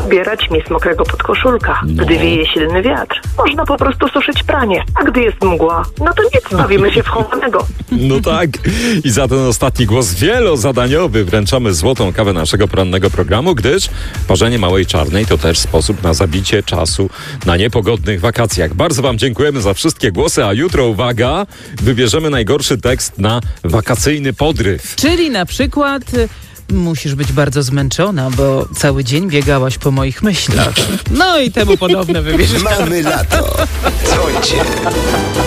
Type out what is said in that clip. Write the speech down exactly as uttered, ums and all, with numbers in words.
zbierać mi z mokrego podkoszulka. No. Gdy wieje silny wiatr, można po prostu suszyć pranie. A gdy jest mgła, no to nic, bawimy się w chowanego. No tak. I za ten ostatni głos wielozadaniowy wręczamy złotą kawę naszego porannego programu, gdyż parzenie małej czarnej to też sposób na zabicie czasu na niepogodnych wakacjach. Bardzo wam dziękujemy za wszystkie głosy, a jutro, uwaga, wybierzemy najgorszy tekst na wakacyjny podryw. Czyli na przykład y, musisz być bardzo zmęczona, bo cały dzień biegałaś po moich myślach. No i temu podobne wybierzemy. Mamy lato. Dzwońcie.